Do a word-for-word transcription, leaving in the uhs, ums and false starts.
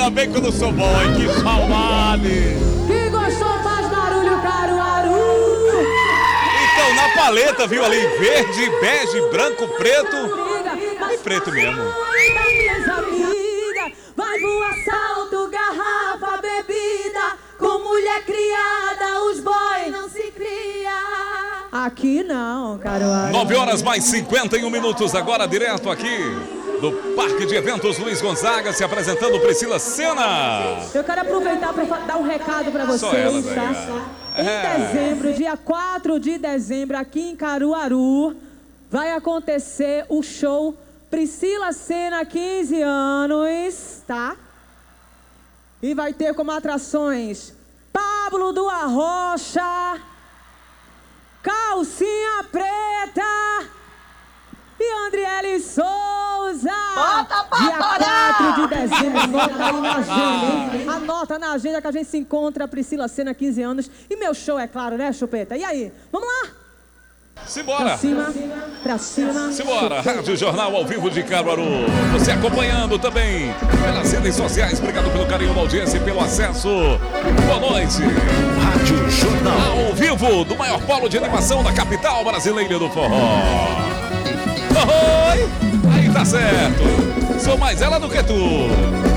Ainda bem que eu não sou boy, que saudade. Que gostou faz barulho, Caruaru. Então, na paleta, viu ali, verde, bege, branco, preto. E preto mesmo. Vai voar salto, garrafa, bebida. Com mulher criada, os boys não se cria. Aqui não, Caruaru. nove horas mais cinquenta e um minutos, agora direto aqui do Parque de Eventos Luiz Gonzaga, se apresentando Priscila Senna. Eu quero aproveitar para dar um recado para vocês, Só ela, tá? é. Em dezembro, dia quatro de dezembro, aqui em Caruaru, vai acontecer o show Priscila Senna, quinze anos, tá? E vai ter como atrações Pablo do Arrocha, Calcinha Preta e Andriele Souza. Bota pra dia torar! quatro de dezembro, anota aí na agenda, hein? Anota na agenda que a gente se encontra, Priscila Senna, quinze anos. E meu show, é claro, né, Chupeta? E aí, vamos lá? Simbora! Pra cima, pra cima. Simbora! Rádio Jornal ao vivo de Caruaru. Você acompanhando também pelas redes sociais. Obrigado pelo carinho da audiência e pelo acesso. Boa noite. Rádio Jornal. Ao vivo do maior polo de animação da capital brasileira do forró. Oi! Aí tá certo. Sou mais ela do que tu.